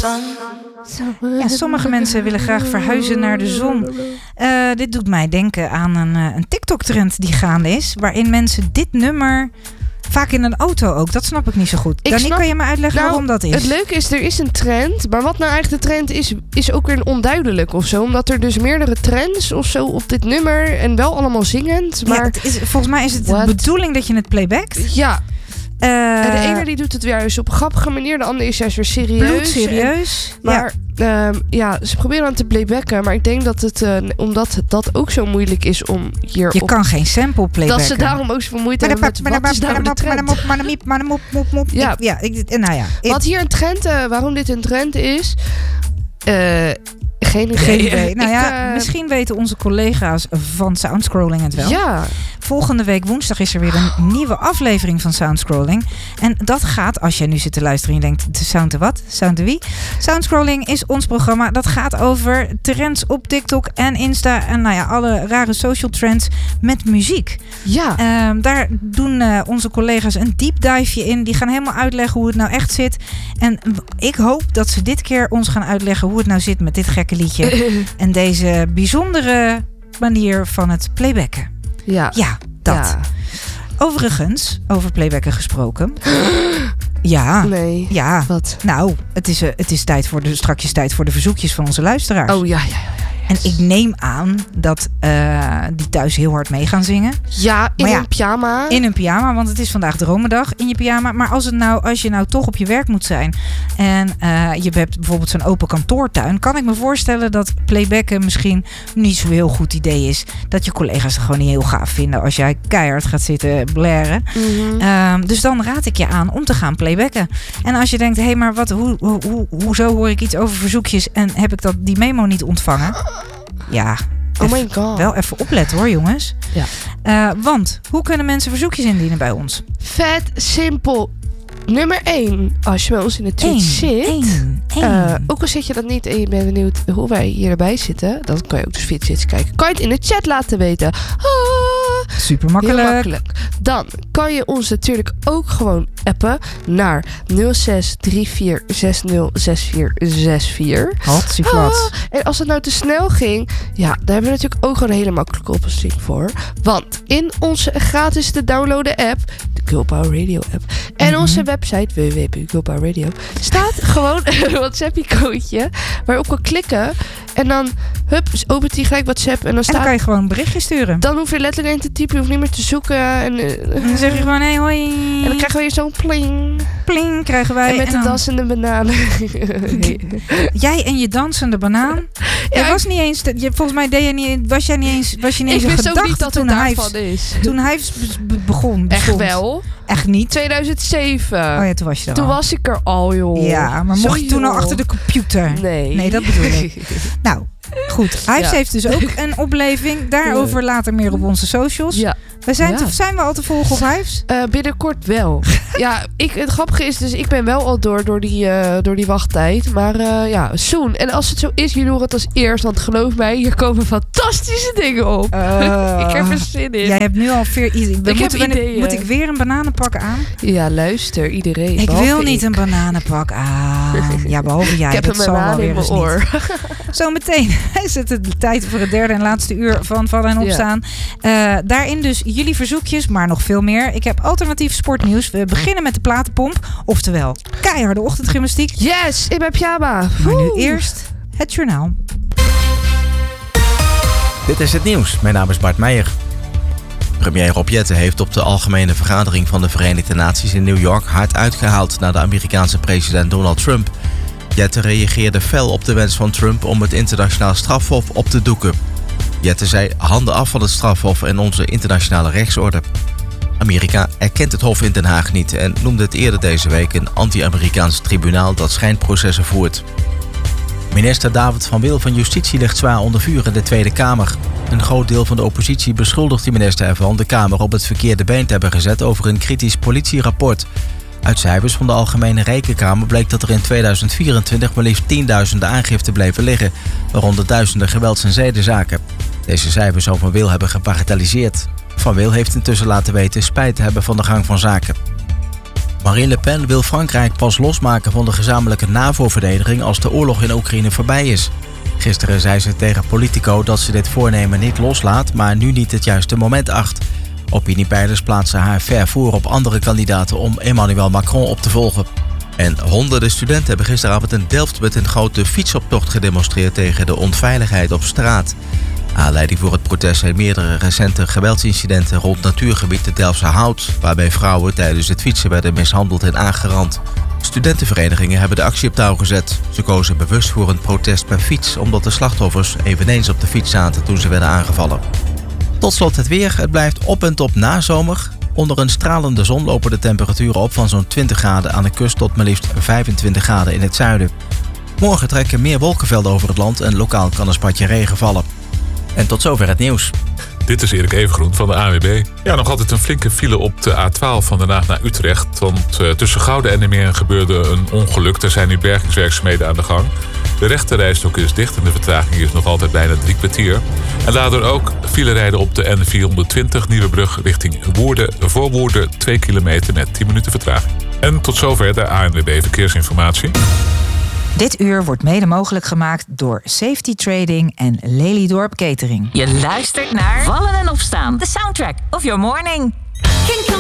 Ja, sommige mensen willen graag verhuizen naar de zon. Dit doet mij denken aan een TikTok-trend die gaande is, waarin mensen dit nummer vaak in een auto ook. Dat snap ik niet zo goed. Dani, kan je me uitleggen waarom dat is? Het leuke is, er is een trend. Maar wat nou eigenlijk de trend is ook weer onduidelijk of zo. Omdat er dus meerdere trends of zo op dit nummer. En wel allemaal zingend. Maar ja, volgens mij is het de bedoeling dat je het playbackt. Ja. En de ene die doet het weer eens op een grappige manier. De andere is juist weer serieus. Bloedserieus. Maar ze proberen aan te playbacken. Maar ik denk dat het, omdat dat ook zo moeilijk is om hier. Je kan geen sample playbacken. Dat ze daarom ook zoveel moeite hebben met wat is nou de trend. Wat hier een trend, waarom dit een trend is. Geen idee. Nou misschien weten onze collega's van Soundscrolling het wel. Ja. Volgende week woensdag is er weer een nieuwe aflevering van Soundscrolling. En dat gaat, als jij nu zit te luisteren en je denkt, de sound de wat? Sound de wie? Soundscrolling is ons programma. Dat gaat over trends op TikTok en Insta. En alle rare social trends met muziek. Ja. Daar doen onze collega's een deep diveje in. Die gaan helemaal uitleggen hoe het nou echt zit. En ik hoop dat ze dit keer ons gaan uitleggen hoe het nou zit met dit gekke liedje. En deze bijzondere manier van het playbacken. Ja, dat. Ja. Overigens, over playbacken gesproken. Ja. Nee. Ja. Wat? Nou, het is strakjes tijd voor de verzoekjes van onze luisteraars. Oh ja. En ik neem aan dat die thuis heel hard mee gaan zingen. Ja, in een pyjama. In een pyjama, want het is vandaag dromendag in je pyjama. Maar als je nou toch op je werk moet zijn en je hebt bijvoorbeeld zo'n open kantoortuin, kan ik me voorstellen dat playbacken misschien niet zo'n heel goed idee is. Dat je collega's het gewoon niet heel gaaf vinden als jij keihard gaat zitten blaren. Mm-hmm. Dus dan raad ik je aan om te gaan playbacken. En als je denkt, hé, maar hoezo hoor ik iets over verzoekjes en heb ik die memo niet ontvangen? Ja, oh my god. Wel even opletten hoor, jongens. Ja. Want, hoe kunnen mensen verzoekjes indienen bij ons? Vet simpel. Nummer 1. Als je bij ons in de tweet zit. Ook al zit je dat niet en je bent benieuwd hoe wij hier erbij zitten. Dan kan je ook dus via zitten kijken. Kan je het in de chat laten weten. Super makkelijk. Heel makkelijk. Dan kan je ons natuurlijk ook gewoon appen naar 0634606464. Hatsieflats. En als het nou te snel ging, daar hebben we natuurlijk ook gewoon een hele makkelijke oplossing voor. Want in onze gratis te downloaden app, de Girl Power Radio app, en onze website www.girlpowerradio staat gewoon een WhatsApp-icoontje waarop kan klikken. En dan, opent hij gelijk WhatsApp. En dan kan je gewoon een berichtje sturen. Dan hoef je letterlijk in te typen. Je hoeft niet meer te zoeken. En dan zeg je gewoon, hey, hoi. En dan krijgen we hier zo'n pling. Pling krijgen wij. En met de dansende banaan. Jij en je dansende banaan? Ja, was niet eens... volgens mij was je niet eens een gedachte toen Hives begon. Echt wel? Echt niet? 2007. Oh ja, toen was je er Toen al. Was ik er al, joh. Ja, maar mocht je toen al achter de computer? Nee, dat bedoel ik. Nou, goed. Hives heeft dus ook een opleving. Daarover later meer op onze socials. Ja. Zijn we al te volgen op Hives? Binnenkort wel. Het grappige is dus, ik ben wel al door die wachttijd. Maar soon. En als het zo is, jullie horen het als eerst. Want geloof mij, hier komen fantastische dingen op. Ik heb er zin in. Jij hebt nu al ideeën. Moet ik weer een bananenpak aan? Ja, luister, iedereen. Ik wil niet een bananenpak aan. Ja, behalve jij. Ik heb een banaan in mijn oor. Zometeen is het de tijd voor het derde en laatste uur van Vallen en Opstaan. Daarin dus jullie verzoekjes, maar nog veel meer. Ik heb alternatief sportnieuws. We beginnen met de platenpomp. Oftewel, keiharde ochtendgymnastiek. Yes, in mijn pyjama. Maar nu eerst het journaal. Dit is het nieuws. Mijn naam is Bart Meijer. Premier Rob Jetten heeft op de algemene vergadering van de Verenigde Naties in New York hard uitgehaald naar de Amerikaanse president Donald Trump. Jetten reageerde fel op de wens van Trump om het internationaal strafhof op te doeken. Jetten zei: handen af van het strafhof en onze internationale rechtsorde. Amerika erkent het hof in Den Haag niet en noemde het eerder deze week een anti-Amerikaans tribunaal dat schijnprocessen voert. Minister David van Wil van Justitie ligt zwaar onder vuur in de Tweede Kamer. Een groot deel van de oppositie beschuldigt de minister ervan de Kamer op het verkeerde been te hebben gezet over een kritisch politierapport. Uit cijfers van de Algemene Rekenkamer bleek dat er in 2024 maar liefst 10.000 aangiften bleven liggen, waaronder duizenden gewelds- en zedenzaken. Deze cijfers zou Van Wil hebben gebagatelliseerd. Van Wil heeft intussen laten weten spijt te hebben van de gang van zaken. Marine Le Pen wil Frankrijk pas losmaken van de gezamenlijke NAVO-verdediging als de oorlog in Oekraïne voorbij is. Gisteren zei ze tegen Politico dat ze dit voornemen niet loslaat, maar nu niet het juiste moment acht. Opiniepeilers plaatsen haar ver voor op andere kandidaten om Emmanuel Macron op te volgen. En honderden studenten hebben gisteravond in Delft met een grote fietsoptocht gedemonstreerd tegen de onveiligheid op straat. Aanleiding voor het protest zijn meerdere recente geweldsincidenten rond natuurgebied de Delftse Hout, waarbij vrouwen tijdens het fietsen werden mishandeld en aangerand. Studentenverenigingen hebben de actie op touw gezet. Ze kozen bewust voor een protest per fiets, omdat de slachtoffers eveneens op de fiets zaten toen ze werden aangevallen. Tot slot het weer. Het blijft op en top nazomer. Onder een stralende zon lopen de temperaturen op van zo'n 20 graden aan de kust tot maar liefst 25 graden in het zuiden. Morgen trekken meer wolkenvelden over het land en lokaal kan een spatje regen vallen. En tot zover het nieuws. Dit is Erik Evengroen van de ANWB. Ja, nog altijd een flinke file op de A12 van Den Haag naar Utrecht. Want tussen Gouden en Nijmegen gebeurde een ongeluk. Er zijn nu bergingswerkzaamheden aan de gang. De rechterrijstok is dicht en de vertraging is nog altijd bijna 3 kwartier. En daardoor ook file rijden op de N420 Nieuwebrug richting Woerden. Voor Woerden 2 kilometer met 10 minuten vertraging. En tot zover de ANWB Verkeersinformatie. Dit uur wordt mede mogelijk gemaakt door Safety Trading en Lelydorp Catering. Je luistert naar Vallen en Opstaan. The soundtrack of your morning.